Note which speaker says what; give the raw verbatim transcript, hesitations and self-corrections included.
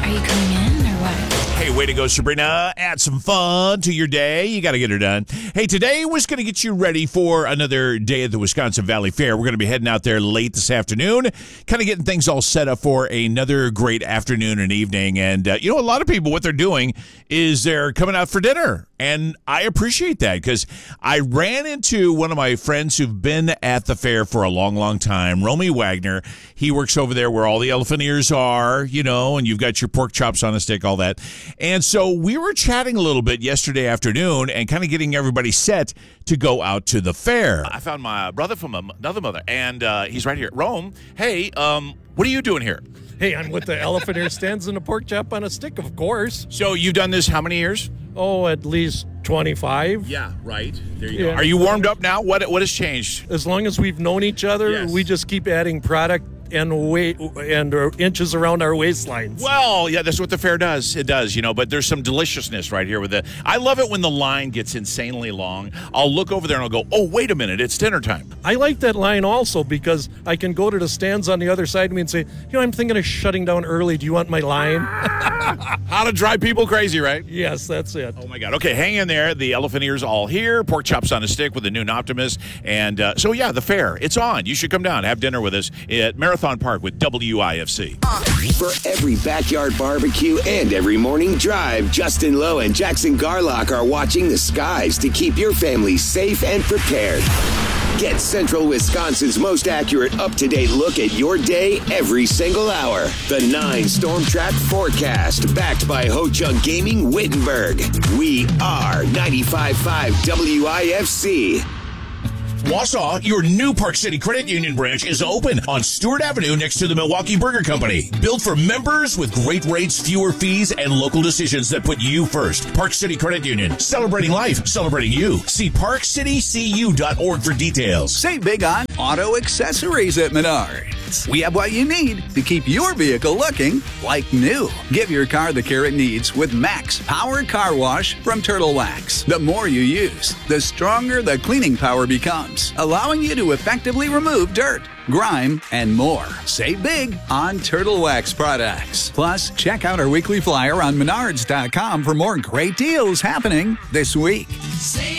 Speaker 1: Are you coming in or what?
Speaker 2: Hey, way to go, Sabrina. Add some fun to your day. You got to get her done. Hey, today was going to get you ready for another day at the Wisconsin Valley Fair. We're going to be heading out there late this afternoon, kind of getting things all set up for another great afternoon and evening. And, uh, you know, a lot of people, what they're doing is they're coming out for dinner. And I appreciate that because I ran into one of my friends who've been at the fair for a long, long time, Romy Wagner. He works over there where all the elephant ears are, you know, and you've got your pork chops on a stick, all that. And so we were chatting a little bit yesterday afternoon and kind of getting everybody set to go out to the fair. I found my brother from another mother, and uh, he's right here. Rome, hey, um, what are you doing here?
Speaker 3: Hey, I'm with the elephant ear stands and a pork chop on a stick, of course.
Speaker 2: So you've done this how many years?
Speaker 3: Oh, at least twenty-five.
Speaker 2: Yeah, right. There you
Speaker 3: Yeah.
Speaker 2: go. Are you warmed up now? What What has changed?
Speaker 3: As long as we've known each other,
Speaker 2: Yes.
Speaker 3: we just keep adding product and weight and uh, inches around our waistlines.
Speaker 2: Well, yeah, that's what the fair does. It does, you know, but there's some deliciousness right here with it. I love it when the line gets insanely long. I'll look over there and I'll go, oh, wait a minute, it's dinner time.
Speaker 3: I like that line also because I can go to the stands on the other side of me and say, you know, I'm thinking of shutting down early. Do you want my line?
Speaker 2: How to drive people crazy, right?
Speaker 3: Yes, that's it.
Speaker 2: Oh, my God. Okay, hang in there. The elephant ears all here. Pork chops on a stick with the new Optimus. And uh, so, yeah, the fair, it's on. You should come down, have dinner with us at Marathon Park with W I F C.
Speaker 4: For every backyard barbecue and every morning drive, Justin Lowe and Jackson Garlock are watching the skies to keep your family safe and prepared. Get Central Wisconsin's most accurate, up-to-date look at your day every single hour. The nine Storm Track Forecast, backed by Ho Chunk Gaming Wittenberg. We are ninety-five point five W I F C.
Speaker 2: Wausau, your new Park City Credit Union branch is open on Stewart Avenue next to the Milwaukee Burger Company. Built for members with great rates, fewer fees, and local decisions that put you first. Park City Credit Union, celebrating life, celebrating you. See park city c u dot org for details.
Speaker 5: Save big on auto accessories at Menards. We have what you need to keep your vehicle looking like new. Give your car the care it needs with Max Power Car Wash from Turtle Wax. The more you use, the stronger the cleaning power becomes, allowing you to effectively remove dirt, grime, and more. Save big on Turtle Wax products. Plus, check out our weekly flyer on menards dot com for more great deals happening this week.
Speaker 6: Save